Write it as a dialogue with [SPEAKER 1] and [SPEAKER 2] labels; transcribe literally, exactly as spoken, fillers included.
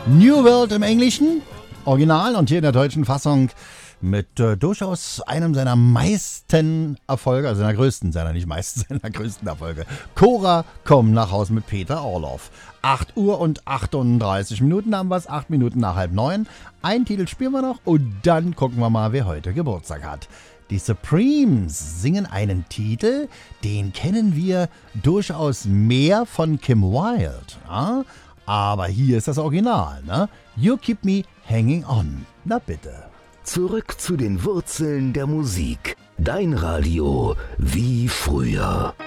[SPEAKER 1] New World im Englischen, Original, und hier in der deutschen Fassung mit äh, durchaus einem seiner meisten Erfolge, also seiner größten, seiner nicht meisten, seiner größten Erfolge. Cora, komm nach Haus mit Peter Orloff. acht Uhr und achtunddreißig Minuten haben wir es, acht Minuten nach halb neun. Einen Titel spielen wir noch und dann gucken wir mal, wer heute Geburtstag hat. Die Supremes singen einen Titel, den kennen wir durchaus mehr von Kim Wilde. Ja? Aber hier ist das Original, ne? You Keep Me Hanging On. Na bitte.
[SPEAKER 2] Zurück zu den Wurzeln der Musik. Dein Radio wie früher.